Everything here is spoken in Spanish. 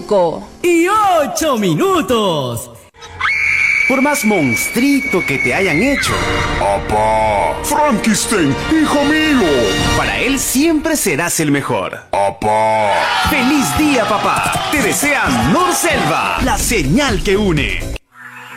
5:08. Por más monstruito que te hayan hecho, ¡Apá! ¡Frankenstein, hijo mío! para él siempre serás el mejor. ¡Apá! ¡Feliz día, papá! Te desea Norselva, la señal que une.